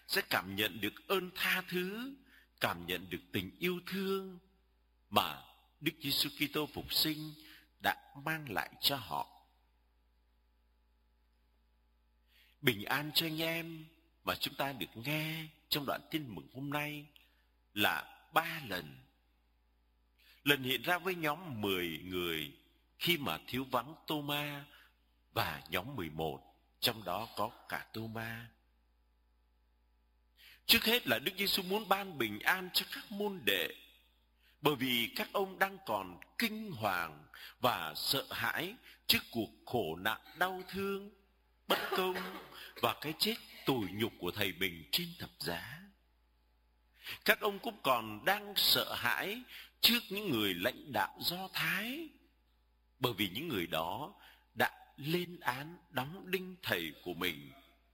sẽ cảm nhận được ơn tha thứ, cảm nhận được tình yêu thương mà Đức Giêsu Kitô phục sinh đã mang lại cho họ. Bình an cho anh em mà chúng ta được nghe trong đoạn tin mừng hôm nay là 3 lần. Lần hiện ra với nhóm 10 người khi mà thiếu vắng Tô-ma, và nhóm 11, trong đó có cả Tô-ma. Trước hết là Đức Giêsu muốn ban bình an cho các môn đệ, bởi vì các ông đang còn kinh hoàng và sợ hãi trước cuộc khổ nạn đau thương, bất công và cái chết tủi nhục của thầy mình trên thập giá. Các ông cũng còn đang sợ hãi trước những người lãnh đạo Do Thái, bởi vì những người đó đã lên án đóng đinh thầy của mình.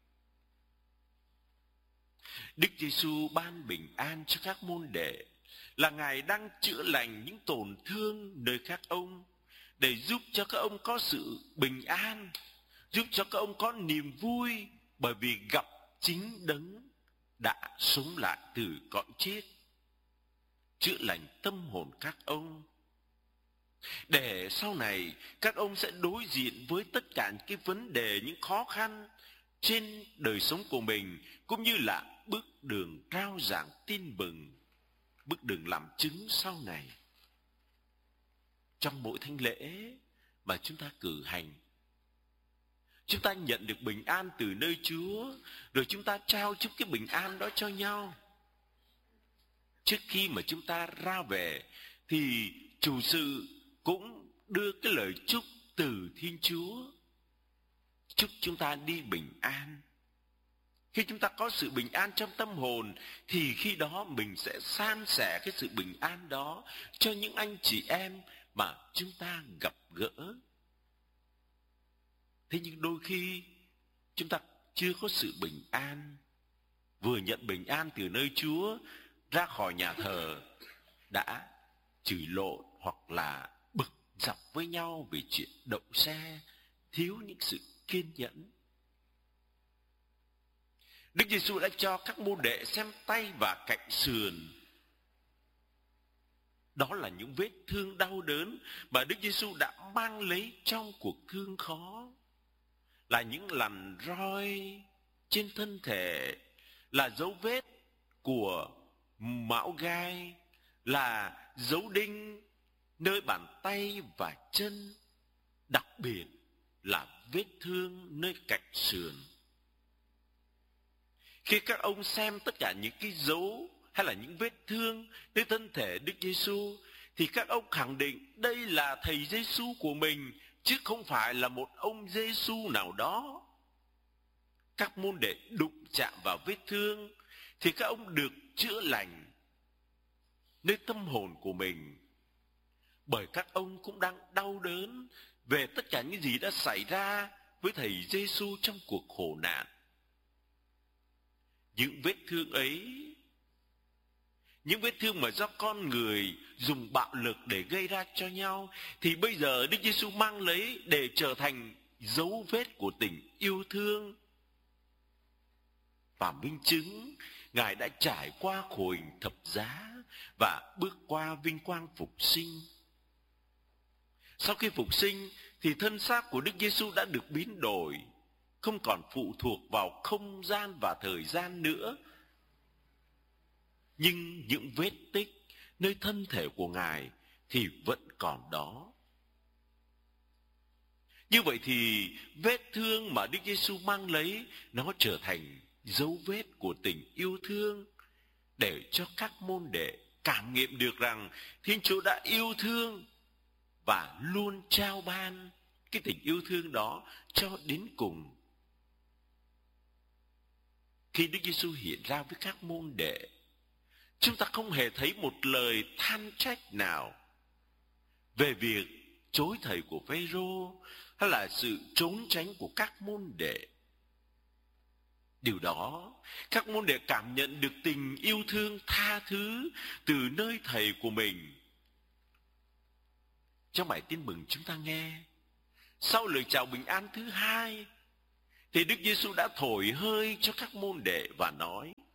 Đức Giêsu ban bình an cho các môn đệ là Ngài đang chữa lành những tổn thương nơi các ông, để giúp cho các ông có sự bình an, giúp cho các ông có niềm vui, bởi vì gặp chính Đấng đã sống lại từ cõi chết, chữa lành tâm hồn các ông, để sau này các ông sẽ đối diện với tất cả những cái vấn đề, những khó khăn trên đời sống của mình, cũng như là bước đường rao giảng tin mừng, bước đường làm chứng sau này. Trong mỗi thánh lễ mà chúng ta cử hành, chúng ta nhận được bình an từ nơi Chúa, rồi chúng ta trao chúc cái bình an đó cho nhau. Trước khi mà chúng ta ra về thì chủ sự cũng đưa cái lời chúc từ Thiên Chúa, chúc chúng ta đi bình an. Khi chúng ta có sự bình an trong tâm hồn, thì khi đó mình sẽ san sẻ cái sự bình an đó cho những anh chị em mà chúng ta gặp gỡ. Thế nhưng đôi khi chúng ta chưa có sự bình an, vừa nhận bình an từ nơi Chúa, ra khỏi nhà thờ đã chửi lộn hoặc là bực dọc với nhau vì chuyện đậu xe, thiếu những sự kiên nhẫn. Đức Giêsu đã cho các môn đệ xem tay và cạnh sườn. Đó là những vết thương đau đớn mà Đức Giêsu đã mang lấy trong cuộc thương khó, là những lằn roi trên thân thể, là dấu vết của mão gai, là dấu đinh nơi bàn tay và chân, đặc biệt là vết thương nơi cạnh sườn. Khi các ông xem tất cả những cái dấu hay là những vết thương nơi thân thể Đức Giêsu, thì các ông khẳng định đây là thầy Giêsu của mình, chứ không phải là một ông Giêsu nào đó. Các môn đệ đụng chạm vào vết thương thì các ông được chữa lành nơi tâm hồn của mình, bởi các ông cũng đang đau đớn về tất cả những gì đã xảy ra với thầy Giêsu trong cuộc khổ nạn. Những vết thương ấy, những vết thương mà do con người dùng bạo lực để gây ra cho nhau, thì bây giờ Đức Giêsu mang lấy để trở thành dấu vết của tình yêu thương. Và minh chứng Ngài đã trải qua khổ hình thập giá và bước qua vinh quang phục sinh. Sau khi phục sinh thì thân xác của Đức Giêsu đã được biến đổi, không còn phụ thuộc vào không gian và thời gian nữa. Nhưng những vết tích nơi thân thể của Ngài thì vẫn còn đó. Như vậy thì vết thương mà Đức Giêsu mang lấy, nó trở thành dấu vết của tình yêu thương, để cho các môn đệ cảm nghiệm được rằng Thiên Chúa đã yêu thương và luôn trao ban cái tình yêu thương đó cho đến cùng. Khi Đức Giêsu hiện ra với các môn đệ, chúng ta không hề thấy một lời than trách nào về việc chối thầy của Phêrô hay là sự trốn tránh của các môn đệ. Điều đó, các môn đệ cảm nhận được tình yêu thương tha thứ từ nơi thầy của mình. Trong bài tin mừng chúng ta nghe, sau lời chào bình an thứ hai, thì Đức Giêsu đã thổi hơi cho các môn đệ và nói: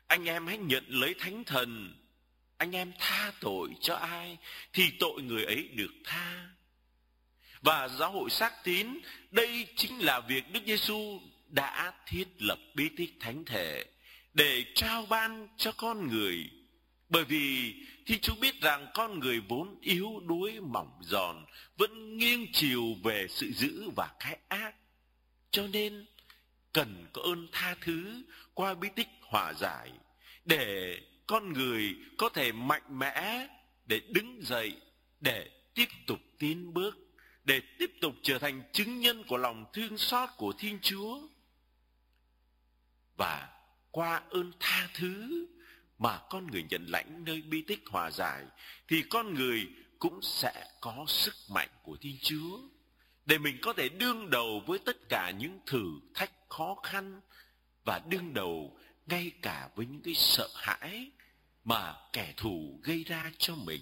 Anh em hãy nhận lấy Thánh Thần. Anh em tha tội cho ai thì tội người ấy được tha. Và giáo hội xác tín, đây chính là việc Đức Giêsu đã thiết lập bí tích thánh thể để trao ban cho con người. Bởi vì Thiên Chúa biết rằng con người vốn yếu đuối mỏng giòn, vẫn nghiêng chiều về sự dữ và cái ác, cho nên cần có ơn tha thứ qua bí tích hòa giải, để con người có thể mạnh mẽ để đứng dậy, để tiếp tục tiến bước, để tiếp tục trở thành chứng nhân của lòng thương xót của Thiên Chúa. Và qua ơn tha thứ mà con người nhận lãnh nơi bí tích hòa giải, thì con người cũng sẽ có sức mạnh của Thiên Chúa, để mình có thể đương đầu với tất cả những thử thách khó khăn, và đương đầu ngay cả với những cái sợ hãi mà kẻ thù gây ra cho mình.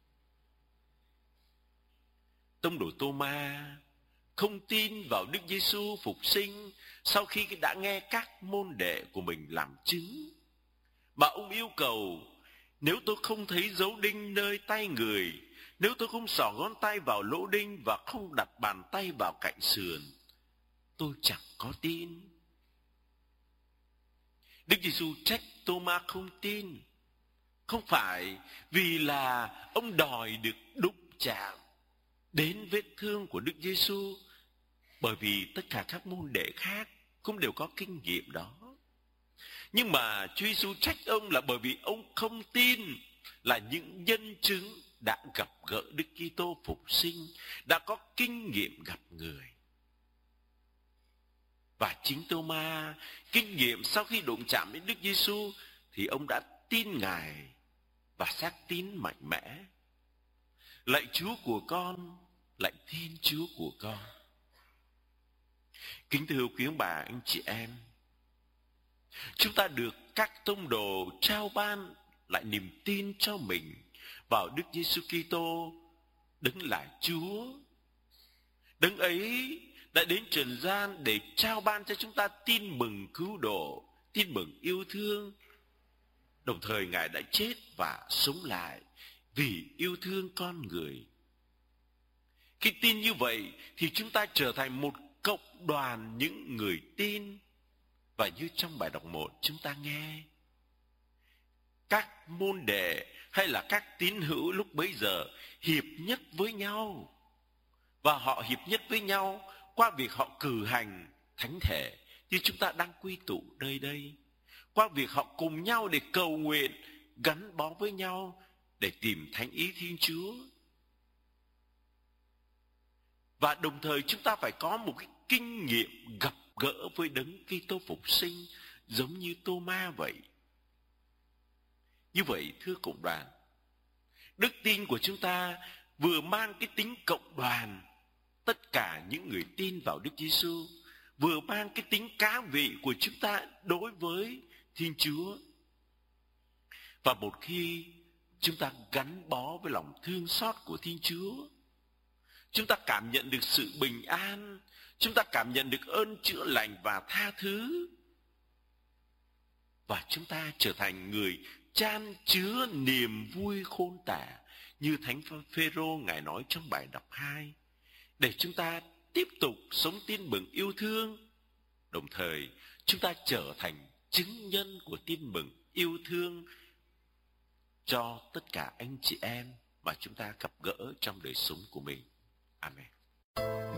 Tông đồ Tô-ma không tin vào Đức Giêsu phục sinh sau khi đã nghe các môn đệ của mình làm chứng, mà ông yêu cầu: nếu tôi không thấy dấu đinh nơi tay người, nếu tôi không xỏ ngón tay vào lỗ đinh và không đặt bàn tay vào cạnh sườn, tôi chẳng có tin. Đức Giêsu trách Tô-ma không tin, không phải vì là ông đòi được đụng chạm đến vết thương của Đức Giêsu, bởi vì tất cả các môn đệ khác cũng đều có kinh nghiệm đó. Nhưng mà Chúa Giêsu trách ông là bởi vì ông không tin là những nhân chứng đã gặp gỡ Đức Kitô phục sinh, đã có kinh nghiệm gặp người. Và chính Tô-ma kinh nghiệm sau khi đụng chạm đến Đức Giêsu thì ông đã tin Ngài và xác tín mạnh mẽ. Lạy Chúa của con, lạy Thiên Chúa của con. Kính thưa quý ông bà, anh chị em, chúng ta được các tông đồ trao ban lại niềm tin cho mình vào Đức Giêsu Kitô, đấng là Chúa. Đấng ấy đã đến trần gian để trao ban cho chúng ta tin mừng cứu độ, tin mừng yêu thương. Đồng thời Ngài đã chết và sống lại vì yêu thương con người. Khi tin như vậy thì chúng ta trở thành một cộng đoàn những người tin. Và như trong bài đọc 1 chúng ta nghe, các môn đệ hay là các tín hữu lúc bấy giờ hiệp nhất với nhau. Và họ hiệp nhất với nhau qua việc họ cử hành thánh thể như chúng ta đang quy tụ nơi đây. Qua việc họ cùng nhau để cầu nguyện, gắn bó với nhau để tìm thánh ý Thiên Chúa. Và đồng thời chúng ta phải có một cái kinh nghiệm gặp gỡ với đấng Kitô phục sinh giống như Tô-ma vậy. Như vậy thưa cộng đoàn, đức tin của chúng ta vừa mang cái tính cộng đoàn, tất cả những người tin vào Đức Giêsu, vừa mang cái tính cá vị của chúng ta đối với Thiên Chúa. Và một khi chúng ta gắn bó với lòng thương xót của Thiên Chúa, chúng ta cảm nhận được sự bình an, chúng ta cảm nhận được ơn chữa lành và tha thứ. Và chúng ta trở thành người chan chứa niềm vui khôn tả, như Thánh Phêrô Ngài nói trong bài đọc 2, để chúng ta tiếp tục sống tin mừng yêu thương. Đồng thời chúng ta trở thành chứng nhân của tin mừng yêu thương cho tất cả anh chị em mà chúng ta gặp gỡ trong đời sống của mình. Amen.